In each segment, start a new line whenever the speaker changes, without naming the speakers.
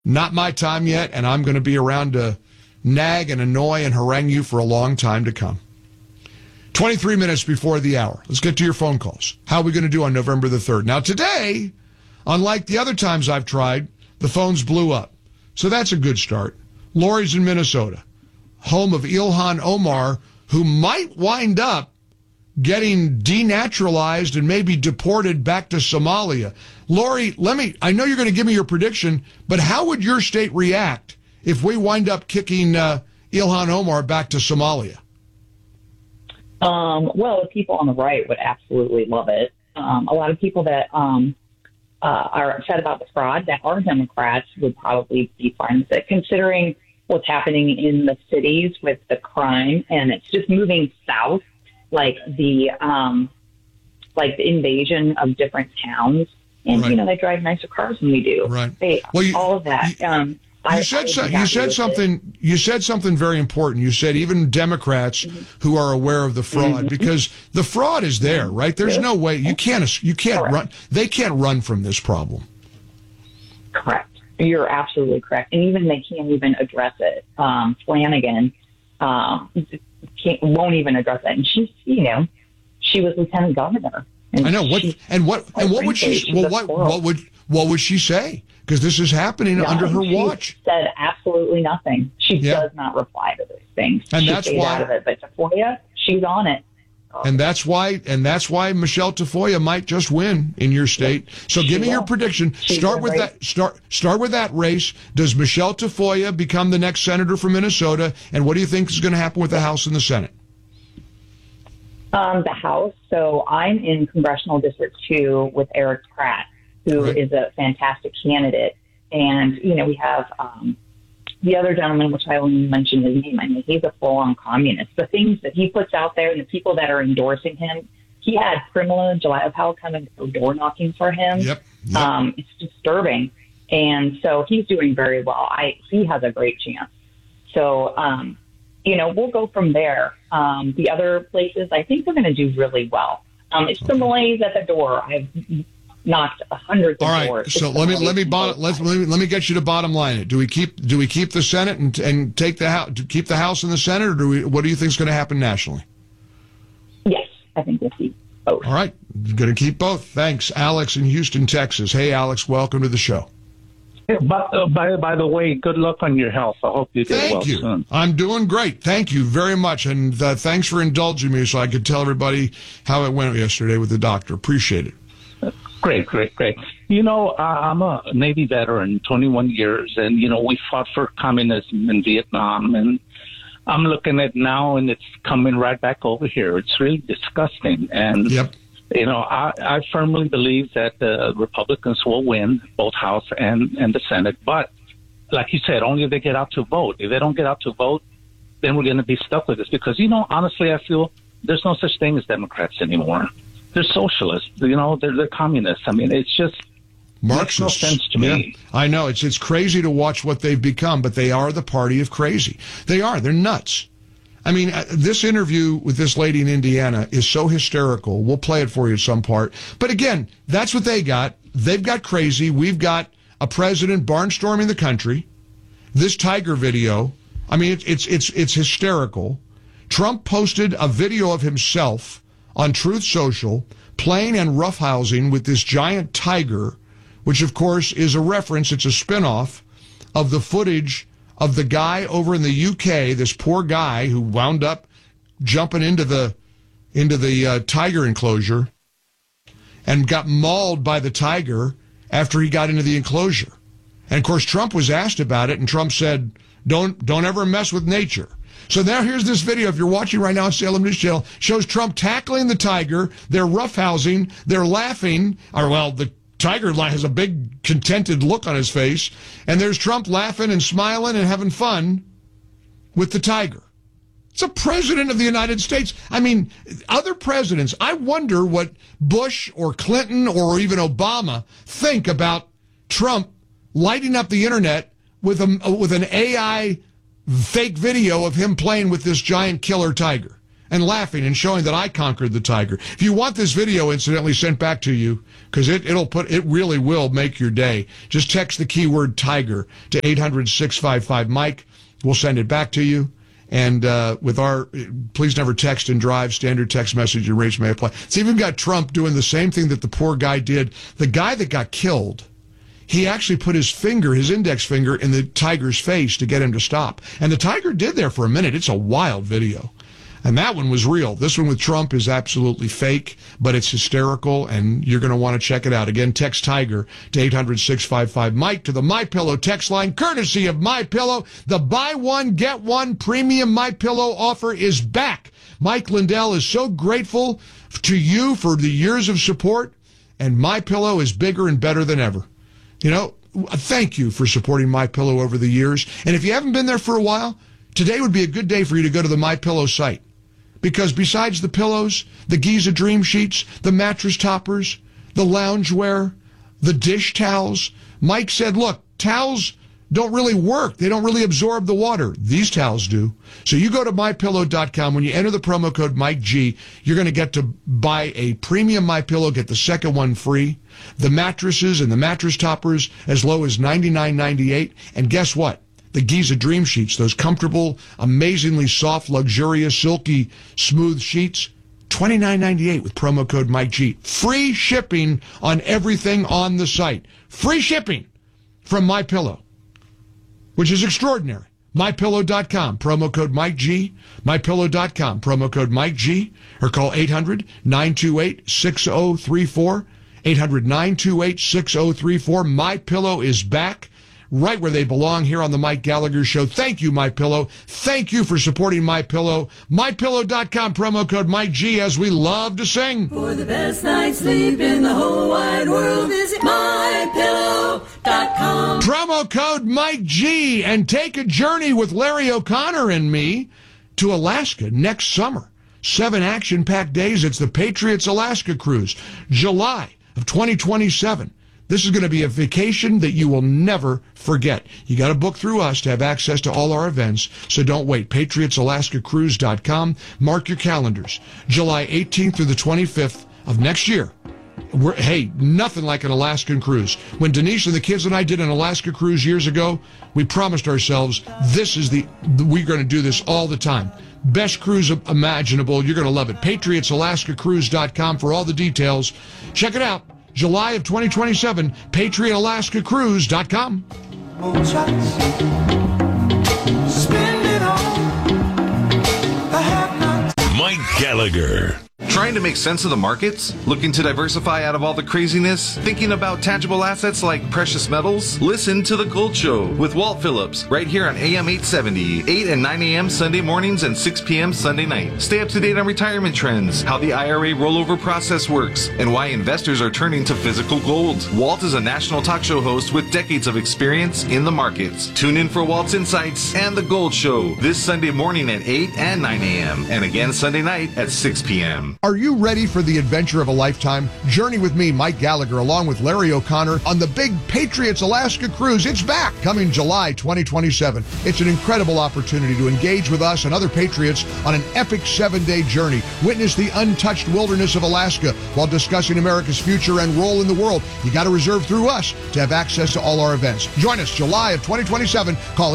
Not my time yet, and I'm going to be around to nag and annoy and harangue you for a long time to come. 23 minutes before the hour. Let's get to your phone calls. How are we going to do on November the 3rd? Now, today, unlike the other times I've tried, the phones blew up. So that's a good start. Lori's in Minnesota, home of Ilhan Omar, who might wind up getting denaturalized and maybe deported back to Somalia. Lori, I know you're going to give me your prediction, but how would your state react if we wind up kicking Ilhan Omar back to Somalia?
Well, the people on the right would absolutely love it. A lot of people that are upset about the fraud that are Democrats would probably be fine with it, considering what's happening in the cities with the crime, and it's just moving south, like the invasion of different towns. And,
right.
They drive nicer cars than we do.
Right.
All of that.
You said something very important. You said even Democrats who are aware of the fraud, because the fraud is there, right? There's no way you can't
correct.
run. They can't run from this problem.
Correct. You're absolutely correct. And even they can't even address it. Flanagan won't even address it. And she was lieutenant governor.
I know what would she? Well, what would she say? Because this is happening under her watch.
She said absolutely nothing. She does not reply to those things.
And
that's why. Out of it. But Tafoya, she's on it.
And that's why Michelle Tafoya might just win in your state. So give me your prediction. Start with that race. Does Michelle Tafoya become the next senator from Minnesota? And what do you think is going to happen with the House and the Senate?
The House. So I'm in Congressional District 2 with Eric Pratt, who is a fantastic candidate. And, we have the other gentleman, which I only mentioned his name. I mean, he's a full-on communist. The things that he puts out there and the people that are endorsing him, he had Primla Jayapal come and go door knocking for him.
Yep.
It's disturbing. And so he's doing very well. He has a great chance. So, we'll go from there. The other places, I think we're going to do really well. It's the Malays at the door. I've knocked hundreds of doors. All right,
so let me get you to bottom line it. Do we keep the Senate and take the House, keep the House and the Senate, or what do you think is going to happen nationally?
Yes, I think we'll keep both.
All right, going to keep both. Thanks, Alex in Houston, Texas. Hey, Alex, welcome to the show.
By the way, good luck on your health. I hope you get well soon.
I'm doing great. Thank you very much. And thanks for indulging me so I could tell everybody how it went yesterday with the doctor. Appreciate it.
Great. I'm a Navy veteran, 21 years, and, we fought for communism in Vietnam. And I'm looking at now, and it's coming right back over here. It's really disgusting. And
yep.
I firmly believe that the Republicans will win both House and the Senate. But like you said, only if they get out to vote. If they don't get out to vote, then we're going to be stuck with this. Because, honestly, I feel there's no such thing as Democrats anymore. They're socialists. They're communists. I mean, it's just
Marxists.
Makes no sense to me.
I know. It's crazy to watch what they've become, but they are the party of crazy. They are. They're nuts. I mean, this interview with this lady in Indiana is so hysterical. We'll play it for you at some part. But again, that's what they got. They've got crazy. We've got a president barnstorming the country. This tiger video, I mean, it's hysterical. Trump posted a video of himself on Truth Social playing and roughhousing with this giant tiger, which, of course, is a reference. It's a spinoff of the footage of the guy over in the UK, this poor guy who wound up jumping into the tiger enclosure and got mauled by the tiger after he got into the enclosure. And, of course, Trump was asked about it, and Trump said, don't ever mess with nature. So now here's this video, if you're watching right now on Salem News Channel, shows Trump tackling the tiger. They're roughhousing. They're laughing. The tiger has a big, contented look on his face. And there's Trump laughing and smiling and having fun with the tiger. It's a president of the United States. I mean, other presidents, I wonder what Bush or Clinton or even Obama think about Trump lighting up the internet with an AI fake video of him playing with this giant killer tiger. and laughing and showing that I conquered the tiger. If you want this video incidentally sent back to you, because it really will make your day, just text the keyword tiger to 800-655-MIKE. We'll send it back to you. And with our please never text and drive, standard text message and rates may apply. It's even got Trump doing the same thing that the poor guy did. The guy that got killed, he actually put his index finger in the tiger's face to get him to stop. And the tiger did there for a minute. It's a wild video. And that one was real. This one with Trump is absolutely fake, but it's hysterical, and you're going to want to check it out. Again, text TIGER to 800-655-MIKE to the MyPillow text line, courtesy of MyPillow. The buy one, get one premium MyPillow offer is back. Mike Lindell is so grateful to you for the years of support, and MyPillow is bigger and better than ever. You know, thank you for supporting MyPillow over the years. And if you haven't been there for a while, today would be a good day for you to go to the MyPillow site. Because besides the pillows, the Giza Dream Sheets, the mattress toppers, the loungewear, the dish towels, Mike said, look, towels don't really work. They don't really absorb the water. These towels do. So you go to MyPillow.com. When you enter the promo code MikeG, you're going to get to buy a premium MyPillow, get the second one free. The mattresses and the mattress toppers as low as $99.98. And guess what? The Giza Dream Sheets, those comfortable, amazingly soft, luxurious, silky, smooth sheets, $29.98 with promo code MikeG. Free shipping on everything on the site. Free shipping from MyPillow, which is extraordinary. MyPillow.com, promo code MikeG. MyPillow.com, promo code MikeG. Or call 800-928-6034. 800-928-6034. MyPillow is back. Right where they belong here on the Mike Gallagher Show. Thank you, MyPillow. Thank you for supporting MyPillow. MyPillow.com, promo code MikeG, as we love to sing.
For the best night's sleep in the whole wide world, visit MyPillow.com.
Promo code MikeG, and take a journey with Larry O'Connor and me to Alaska next summer. 7 action-packed days. It's the Patriots Alaska Cruise, July of 2027. This is going to be a vacation that you will never forget. You got to book through us to have access to all our events, so don't wait. PatriotsAlaskaCruise.com. Mark your calendars. July 18th through the 25th of next year. Nothing like an Alaskan cruise. When Denise and the kids and I did an Alaska cruise years ago, we promised ourselves we're going to do this all the time. Best cruise imaginable. You're going to love it. PatriotsAlaskaCruise.com for all the details. Check it out. July of 2027, PatriotAlaskaCruise.com.
Mike Gallagher.
Trying to make sense of the markets? Looking to diversify out of all the craziness? Thinking about tangible assets like precious metals? Listen to The Gold Show with Walt Phillips right here on AM 870, 8 and 9 a.m. Sunday mornings and 6 p.m. Sunday night. Stay up to date on retirement trends, how the IRA rollover process works, and why investors are turning to physical gold. Walt is a national talk show host with decades of experience in the markets. Tune in for Walt's Insights and The Gold Show this Sunday morning at 8 and 9 a.m. and again Sunday night at 6 p.m.
Are you ready for the adventure of a lifetime? Journey with me, Mike Gallagher, along with Larry O'Connor on the big Patriots Alaska Cruise. It's back, coming July 2027. It's an incredible opportunity to engage with us and other Patriots on an epic 7-day journey. Witness the untouched wilderness of Alaska while discussing America's future and role in the world. You got to reserve through us to have access to all our events. Join us July of 2027. Call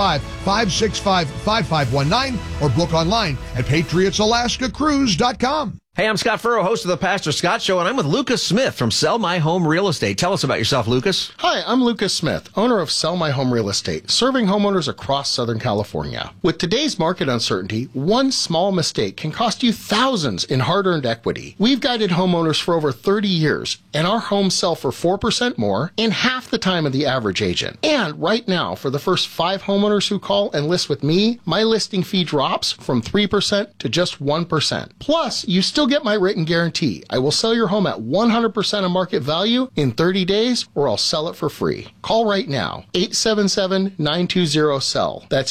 855-565-5519 or book online at PatriotsAlaskaCruise.com.
Hey, I'm Scott Furrow, host of the Pastor Scott Show, and I'm with Lucas Smith from Sell My Home Real Estate. Tell us about yourself, Lucas.
Hi, I'm Lucas Smith, owner of Sell My Home Real Estate, serving homeowners across Southern California. With today's market uncertainty, one small mistake can cost you thousands in hard-earned equity. We've guided homeowners for over 30 years, and our homes sell for 4% more in half the time of the average agent. And right now, for the first 5 homeowners who call and list with me, my listing fee drops from 3% to just 1%. Plus, you still you'll get my written guarantee. I will sell your home at 100% of market value in 30 days, or I'll sell it for free. Call right now, 877-920-SELL. That's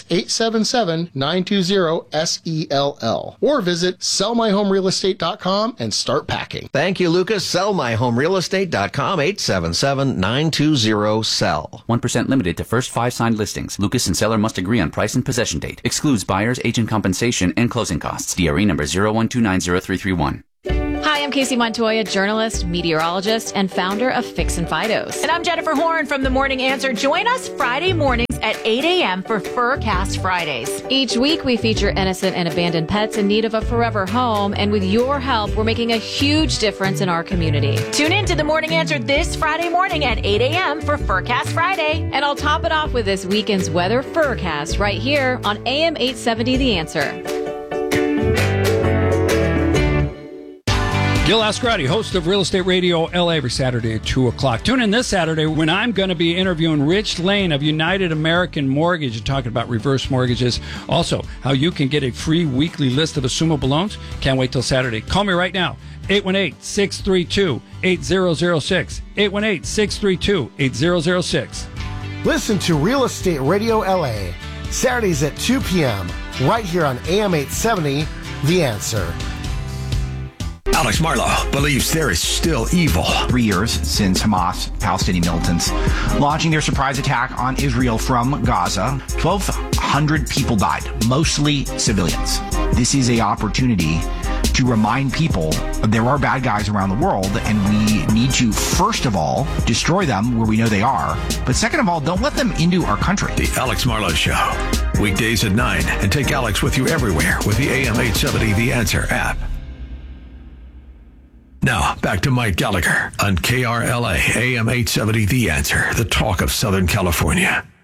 877-920-SELL. Or visit sellmyhomerealestate.com and start packing.
Thank you, Lucas. Sellmyhomerealestate.com, 877-920-SELL.
1% limited to first 5 signed listings. Lucas and seller must agree on price and possession date. Excludes buyer's agent compensation and closing costs. DRE number 012903331.
Hi, I'm Casey Montoya, journalist, meteorologist, and founder of Fix and Fidos.
And I'm Jennifer Horn from The Morning Answer. Join us Friday mornings at 8 a.m. for Furcast Fridays.
Each week, we feature innocent and abandoned pets in need of a forever home. And with your help, we're making a huge difference in our community.
Tune in to The Morning Answer this Friday morning at 8 a.m. for Furcast Friday.
And I'll top it off with this weekend's weather Furcast right here on AM 870 The Answer.
Gil Ascarati, host of Real Estate Radio LA, every Saturday at 2 o'clock. Tune in this Saturday when I'm going to be interviewing Rich Lane of United American Mortgage and talking about reverse mortgages. Also, how you can get a free weekly list of assumable loans. Can't wait till Saturday. Call me right now, 818-632-8006. 818-632-8006.
Listen to Real Estate Radio LA, Saturdays at 2 p.m., right here on AM 870, The Answer.
Alex Marlow believes there is still evil.
3 years since Hamas, Palestinian militants, launching their surprise attack on Israel from Gaza. 1,200 people died, mostly civilians. This is an opportunity to remind people there are bad guys around the world, and we need to, first of all, destroy them where we know they are. But second of all, don't let them into our country.
The Alex Marlow Show. Weekdays at 9. And take Alex with you everywhere with the AM 870 The Answer app. Now, back to Mike Gallagher on KRLA, AM 870 The Answer, the talk of Southern California.